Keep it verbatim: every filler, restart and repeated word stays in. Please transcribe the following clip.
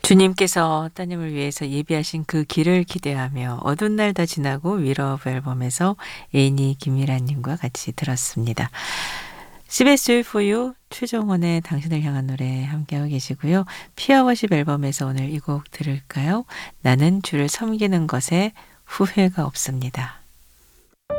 주님께서 따님을 위해서 예비하신 그 길을 기대하며 어두운 날 다 지나고 위러브 앨범에서 애니 김미라님과 같이 들었습니다. 씨비에스 Joy for You 최정원의 당신을 향한 노래 함께하고 계시고요. 피어워십 앨범에서 오늘 이 곡 들을까요? 나는 주를 섬기는 것에 후회가 없습니다.